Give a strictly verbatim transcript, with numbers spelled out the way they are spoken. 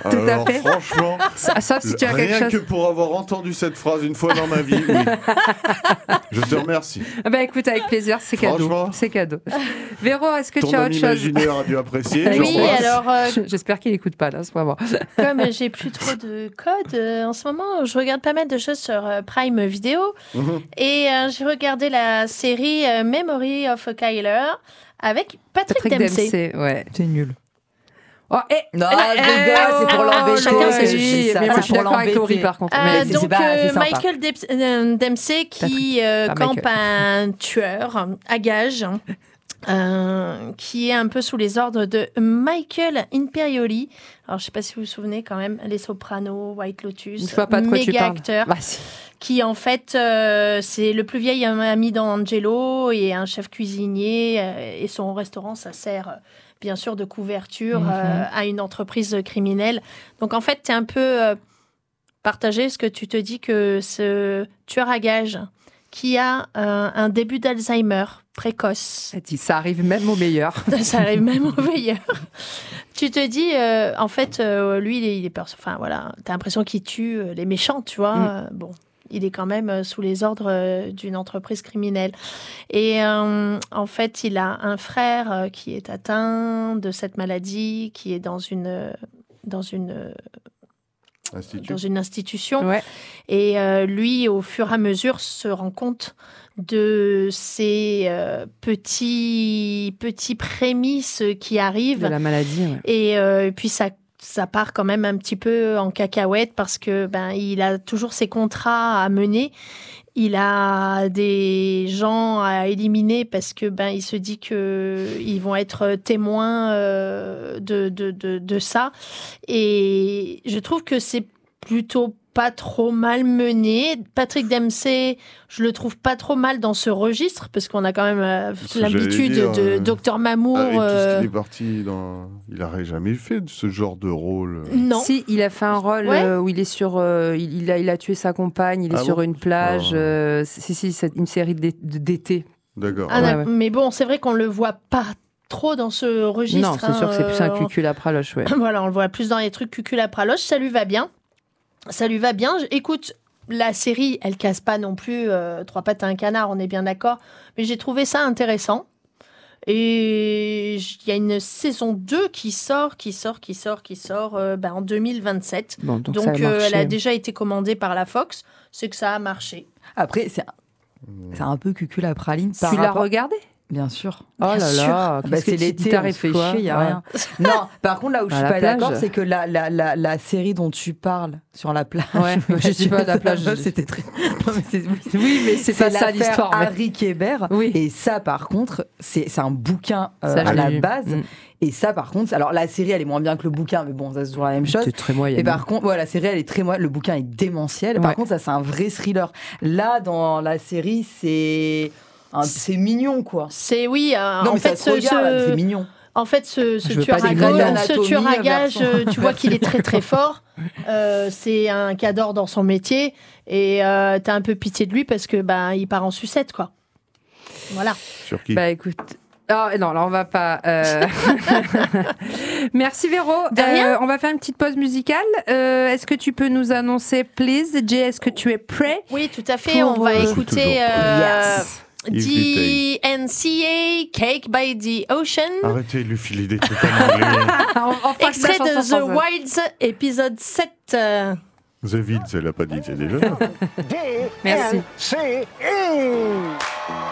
Tout à fait. Franchement, sauf si tu as rien quelque chose... que pour avoir entendu cette phrase une fois dans ma vie, oui. Je te remercie. Bah écoute, avec plaisir, c'est cadeau. C'est cadeau. Véro, est-ce que Ton tu as autre chose ? Ton ami imaginaire a dû apprécier. Oui, alors. Euh, J'espère qu'il n'écoute pas là, en ce moment. Comme j'ai plus trop de codes euh, en ce moment, je regarde pas mal de choses sur euh, Prime Video. Mm-hmm. Et euh, j'ai regardé la série euh, Memory of a Kyler avec Patrick, Patrick Dempsey. Dempsey. Ouais, c'est nul. Oh, eh, non, eh, eh, gars, oh, c'est pour l'embêter. Chacun c'est lui, ça, mais moi je suis d'accord avec Laurie par contre. Euh, mais donc c'est pas, euh, c'est Michael Dep- euh, Dempsey qui euh, campe un tueur à gages euh, qui est un peu sous les ordres de Michael Imperioli. Alors je sais pas si vous vous souvenez quand même, Les Sopranos, White Lotus, je vois pas de quoi méga tu parles. acteur. Bah, si. Qui en fait euh, c'est le plus vieil ami d'Angelo et un chef cuisinier euh, et son restaurant ça sert euh, bien sûr de couverture mm-hmm. euh, à une entreprise criminelle. Donc en fait tu es un peu euh, partagé parce que tu te dis que ce tueur à gages qui a euh, un début d'Alzheimer précoce. Ça arrive même au meilleur. Ça arrive même au meilleur. Tu te dis, euh, en fait, euh, lui, il est, il est peur. Enfin, voilà, t'as l'impression qu'il tue euh, les méchants, tu vois. Mm. Euh, bon, il est quand même euh, sous les ordres euh, d'une entreprise criminelle. Et euh, en fait, il a un frère euh, qui est atteint de cette maladie, qui est dans une... Euh, dans une euh, Institut. dans une institution. Ouais. Et euh, lui, au fur et à mesure, se rend compte de ces euh, petits, petits prémices qui arrivent. De la maladie, ouais. Et euh, puis, ça, ça part quand même un petit peu en cacahuète parce que ben, il a toujours ses contrats à mener. Il a des gens à éliminer parce que ben il se dit que ils vont être témoins euh, de, de de de ça et je trouve que c'est plutôt pas trop mal mené. Patrick Dempsey, je le trouve pas trop mal dans ce registre parce qu'on a quand même euh, l'habitude dire, de euh... Docteur Mamour. Ah, et euh... il est parti dans... Il n'aurait jamais fait ce genre de rôle. Non. Si, il a fait un rôle ouais. euh, où il est sur, euh, il, il, a, il a tué sa compagne, il est ah sur bon une plage. Ah. Euh, si si, c'est une série d'été. D'accord. Ah, ouais. Ouais. Mais bon, c'est vrai qu'on le voit pas trop dans ce registre. Non, c'est hein, sûr que c'est plus un cucul-à-praloche, ouais. Voilà, on le voit plus dans les trucs cucul-à-praloche. Ça lui va bien. Ça lui va bien. Écoute, la série, elle casse pas non plus euh, trois pattes à un canard, on est bien d'accord. Mais j'ai trouvé ça intéressant. Et il y a une saison deux qui sort, qui sort, qui sort, qui sort euh, ben, en deux mille vingt-sept. Bon, donc donc a euh, elle a déjà été commandée par la Fox. C'est que ça a marché. Après, c'est un, c'est un peu cucul à praline. Tu l'as regardé ? Bien sûr. Oh là là, bah, c'est l'été, t'as fait chier, il y a ouais. rien. Non, par contre, là où je suis pas plage. d'accord, c'est que la, la, la, la série dont tu parles sur la plage, ouais, je suis pas à la plage, je... c'était très. Non, mais c'est... Oui, mais c'est, c'est pas ça l'histoire. Mais... Harry Kéber. Oui. Et ça, par contre, c'est, c'est un bouquin euh, à la base. Mm. Et ça, par contre, alors la série, elle est moins bien que le bouquin, mais bon, ça c'est toujours la même chose. C'est très moyen. Et par contre, voilà, la série, elle est très moyenne. Le bouquin est démentiel. Par ouais. contre, ça, c'est un vrai thriller. Là, dans la série, c'est. Un, c'est mignon, quoi. C'est oui. Euh, non, en mais fait, ça se regarde, ce, c'est mignon. En fait, ce, ce tueur à gages, ce tueur à gages, tu vois qu'il est très très fort. Euh, c'est un cador dans son métier et euh, t'as un peu pitié de lui parce que bah il part en sucette, quoi. Voilà. Sur qui ? Bah écoute. Oh, non, là on va pas. Euh... Merci Véro. De rien. Euh, on va faire une petite pause musicale. Euh, est-ce que tu peux nous annoncer, please, Jay, est-ce que tu es prêt ? Oui, tout à fait. On va écouter. Euh... Yes. D N C A, Cake by the Ocean. Arrêtez de lui filer des trucs en anglais. Extrait de The Wilds, épisode sept. The Wilds, elle a pas dit, c'est déjà là. Merci. D N C A